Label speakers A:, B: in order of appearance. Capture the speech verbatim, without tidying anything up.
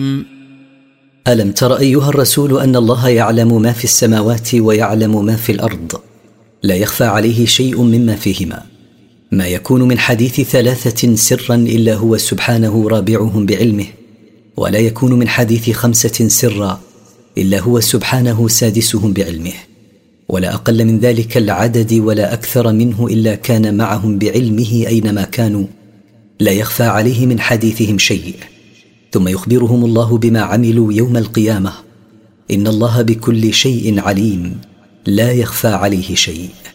A: ألم تر أيها الرسول أن الله يعلم ما في السماوات ويعلم ما في الأرض، لا يخفى عليه شيء مما فيهما. ما يكون من حديث ثلاثة سرا إلا هو سبحانه رابعهم بعلمه، ولا يكون من حديث خمسة سرا إلا هو سبحانه سادسهم بعلمه، ولا أقل من ذلك العدد ولا أكثر منه إلا كان معهم بعلمه أينما كانوا، لا يخفى عليه من حديثهم شيء. ثم يخبرهم الله بما عملوا يوم القيامة. إن الله بكل شيء عليم، لا يخفى عليه شيء.